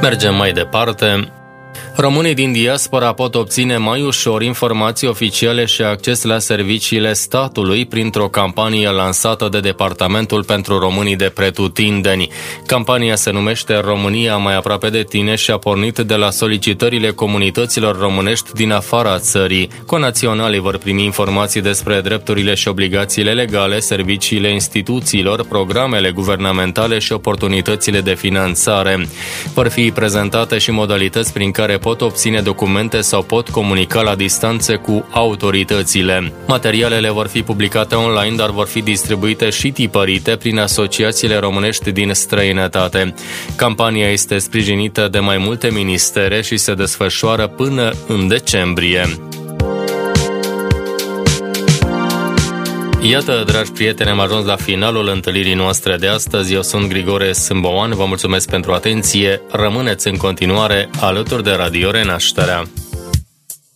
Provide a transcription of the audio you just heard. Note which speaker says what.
Speaker 1: Mergem mai departe. Românii din diaspora pot obține mai ușor informații oficiale și acces la serviciile statului printr-o campanie lansată de Departamentul pentru Românii de Pretutindeni. Campania se numește România mai aproape de tine și a pornit de la solicitările comunităților românești din afara țării. Conaționalii vor primi informații despre drepturile și obligațiile legale, serviciile instituțiilor, programele guvernamentale și oportunitățile de finanțare. Vor fi prezentate și modalități prin care pot obține documente sau pot comunica la distanță cu autoritățile. Materialele vor fi publicate online, dar vor fi distribuite și tipărite prin asociațiile românești din străinătate. Campania este sprijinită de mai multe ministere și se desfășoară până în decembrie. Iată, dragi prieteni, am ajuns la finalul întâlnirii noastre de astăzi. Eu sunt Grigore Sâmboan, vă mulțumesc pentru atenție. Rămâneți în continuare alături de Radio Renașterea.